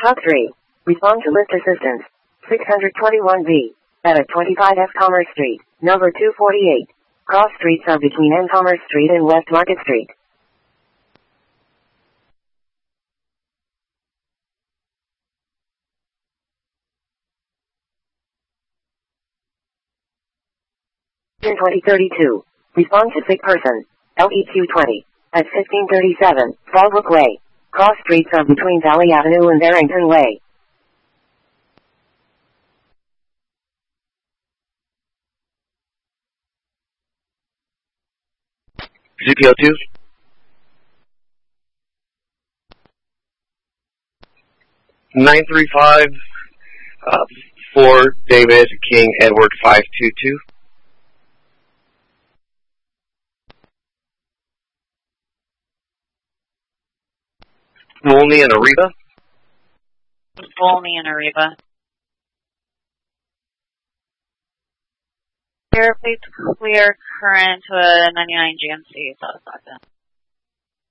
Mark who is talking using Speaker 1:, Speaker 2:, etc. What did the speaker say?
Speaker 1: Hub 3. Respond to lift assistance. 621B. At 25F Commerce Street, number 248. Cross streets are between N Commerce Street and West Market Street. In 2032. Respond to sick person. LEQ 20. At 1537, Fallbrook Way. Cross streets are between Valley Avenue and Barrington Way.
Speaker 2: CPO2. 935 for David King Edward 522. Volney and Ariba.
Speaker 3: Volney and Ariba. Clear, please clear current to a 99 GMC, South Stockton.